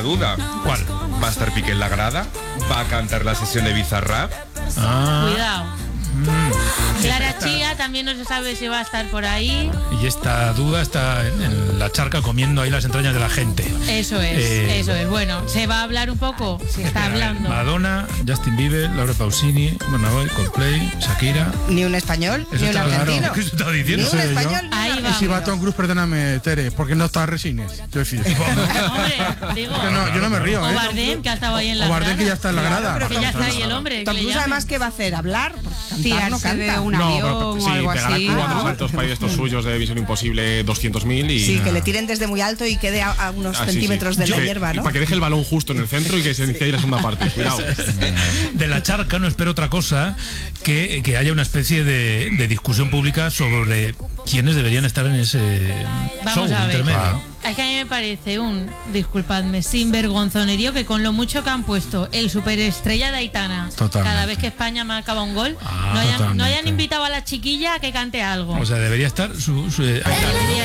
duda. ¿Cuál? ¿Va a estar Piqué en la grada? ¿Va a cantar la sesión de Bizarrap? Cuidado. Clara Chía también no se sabe si va a estar por ahí. Y esta duda está en la charca comiendo ahí las entrañas de la gente. Eso es. Bueno, se va a hablar un poco. Se está hablando. Madonna, Justin Bieber, Laura Pausini, Bonobo, Coldplay, Shakira. Ni un español, Eso ni un está claro. argentino. ¿Qué se está diciendo? Ni un español. Ahí va. Y si va Tom Cruise, perdóname, Tere, porque no está Resines. Yo Hombre, digo. no, yo no me río, O Bardem, que ha estado ahí en la O Bardem, grada. que ya está en la grada. Que ya está ahí el hombre. Tom que le Cruise llamen. además, ¿qué va a hacer? ¿Hablar? Porque cantar no Tirarse de canta. un No, avión pero o sí, algo pegará así. 4 saltos para estos suyos de Misión Imposible 200.000 y... Sí, que le tiren desde muy alto y quede a unos centímetros de la hierba, ¿no? Para que deje el balón justo en el centro y que se inicie ahí la segunda parte. Cuidado. De la charca no espero otra cosa que haya una especie de discusión pública sobre quiénes deberían estar en ese Vamos show a ver. intermedio. Es que a mí me parece disculpadme, sinvergonzonerío que con lo mucho que han puesto el superestrella de Aitana, Totalmente. cada vez que España marca un gol, no totalmente. hayan invitado a la chiquilla a que cante algo. O sea, debería estar su Debería